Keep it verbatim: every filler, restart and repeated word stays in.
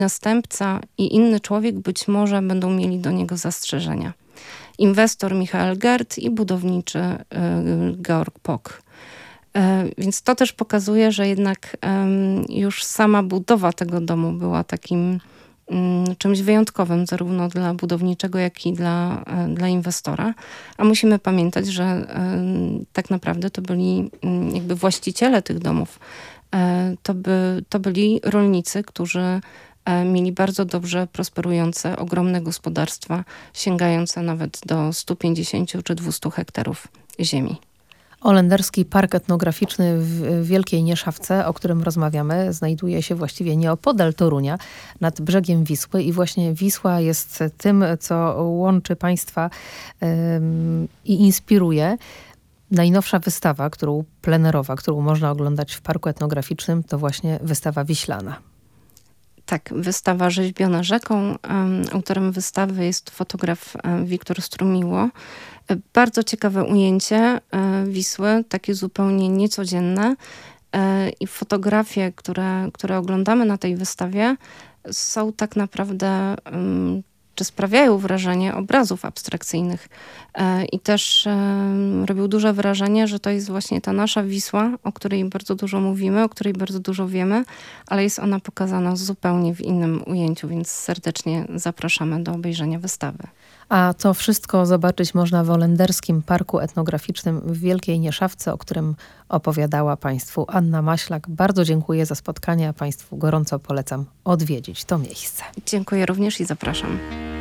następca i inny człowiek być może będą mieli do niego zastrzeżenia. Inwestor Michael Gerd i budowniczy y, Georg Pock. Więc to też pokazuje, że jednak już sama budowa tego domu była takim czymś wyjątkowym, zarówno dla budowniczego, jak i dla, dla inwestora. A musimy pamiętać, że tak naprawdę to byli jakby właściciele tych domów. To, by, to byli rolnicy, którzy mieli bardzo dobrze prosperujące, ogromne gospodarstwa, sięgające nawet do stu pięćdziesięciu czy dwustu hektarów ziemi. Olenderski Park Etnograficzny w Wielkiej Nieszawce, o którym rozmawiamy, znajduje się właściwie nieopodal Torunia, nad brzegiem Wisły. I właśnie Wisła jest tym, co łączy państwa ym, i inspiruje. Najnowsza wystawa, którą plenerowa, którą można oglądać w Parku Etnograficznym, to właśnie wystawa Wiślana. Tak, wystawa rzeźbiona rzeką. Autorem wystawy jest fotograf Wiktor Strumiło. Bardzo ciekawe ujęcie Wisły, takie zupełnie niecodzienne. I fotografie, które, które oglądamy na tej wystawie, są tak naprawdę, czy sprawiają wrażenie obrazów abstrakcyjnych. I też robią duże wrażenie, że to jest właśnie ta nasza Wisła, o której bardzo dużo mówimy, o której bardzo dużo wiemy, ale jest ona pokazana zupełnie w innym ujęciu, więc serdecznie zapraszamy do obejrzenia wystawy. A to wszystko zobaczyć można w Olenderskim Parku Etnograficznym w Wielkiej Nieszawce, o którym opowiadała Państwu Anna Maślak. Bardzo dziękuję za spotkanie, a Państwu gorąco polecam odwiedzić to miejsce. Dziękuję również i zapraszam.